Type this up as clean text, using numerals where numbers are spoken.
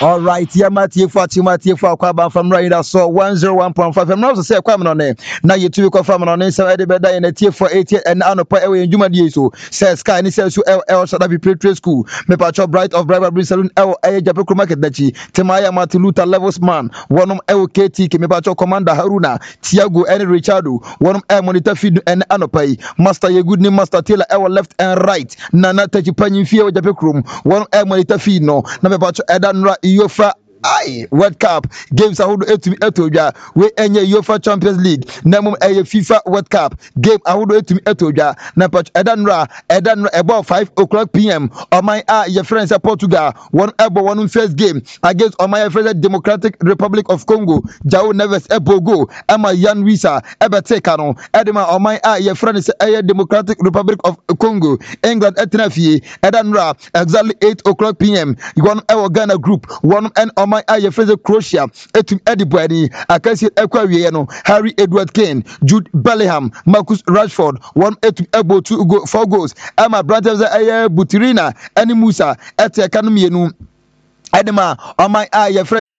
All right, Yamati for Kwaba from Rida so 101.5. I'm not to say Kwam on it. Now you two confirm on it. So Eddie Beda in a tier for 80 and Anopa away in Juma Dieso. Says Sky and he says to El Shadabi Pre School. Me Pacho Bright of Bribery Saloon El Japaku Market Dachi. Timaya Martiluta Levels Man. One of El KT, Me Pacho Commander Haruna. Tiago and Richardo. One of El Monitor Feed and Anopai. Master Ye good name Master Taylor El left and right. Nana Tachi Panyin Fia Japakrum. One of El Monitor Feed no. Na Me Pacho Edanra Yofa. Aye, World Cup games ahodo etumi etodwa we enye UEFA Champions League na mum FIFA World Cup game ahodo etumi etodwa na patch edanra about 5 p.m. Oman your friends Portugal one first game against Oman friends Democratic Republic of Congo Jao Neves Ebogo Emma Yan Wisa ebeteka no edema Oman your friends Democratic Republic of Congo England etnafie edanra exactly 8 p.m. one Ghana group one and my eye friends Croatia etum Eddie Boadi akasi ekwawie no Harry Edward Kane Jude Bellingham Marcus Rashford one etum ebo 4 goals Emma Brothers Butirina Eni Musa ete kanu mienu edema on my eye